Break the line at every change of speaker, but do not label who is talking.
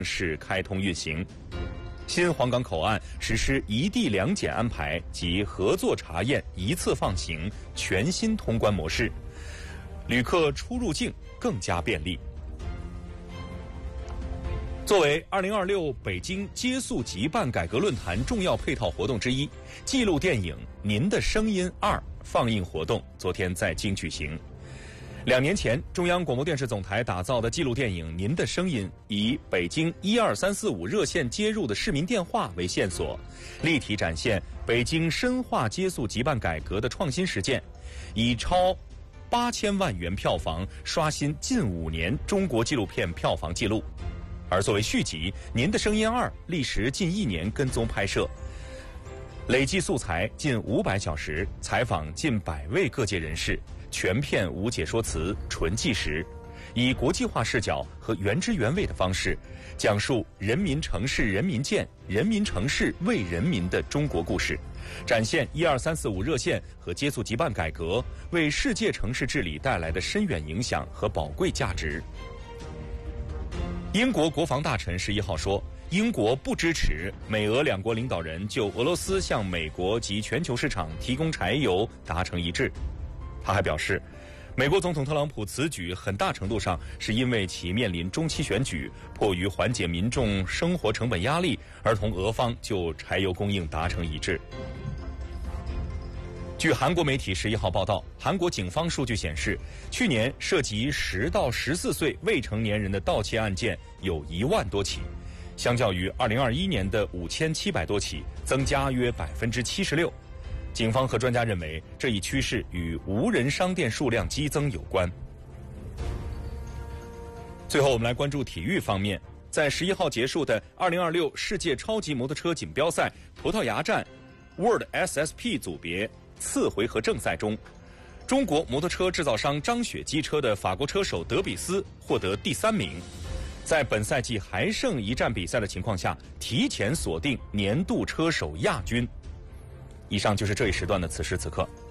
式开通运行。新黄岗口岸实施一地两检安排及合作查验一次放行全新通关模式，旅客出入境更加便利。作为2026北京接速即办改革论坛重要配套活动之一，纪录电影《您的声音2》放映活动昨天在京举行。2年前，中央广播电视总台打造的纪录电影《您的声音》，以北京12345热线接入的市民电话为线索，立体展现北京深化接速即办改革的创新实践，以超8000万元票房刷新近5年中国纪录片票房纪录。而作为续集，《您的声音2》历时近1年跟踪拍摄，累计素材近500小时，采访近100位各界人士，全片无解说词，纯纪实，以国际化视角和原汁原味的方式，讲述人民城市人民建、人民城市为人民的中国故事，展现12345热线和接速即办改革为世界城市治理带来的深远影响和宝贵价值。英国国防大臣11号说，英国不支持美俄2国领导人就俄罗斯向美国及全球市场提供柴油达成一致。他还表示，美国总统特朗普此举很大程度上是因为其面临中期选举，迫于缓解民众生活成本压力，而同俄方就柴油供应达成一致。据韩国媒体11号报道，韩国警方数据显示，去年涉及10到14岁未成年人的盗窃案件有1万多起，相较于2021年的5700多起，增加约76%。警方和专家认为，这一趋势与无人商店数量激增有关。最后，我们来关注体育方面，在11号结束的2026世界超级摩托车锦标赛葡萄牙站 World SSP 组别次回合正赛中，中国摩托车制造商张雪机车的法国车手德比斯获得第3名，在本赛季还剩1站比赛的情况下，提前锁定年度车手亚军。以上就是这一时段的此时此刻。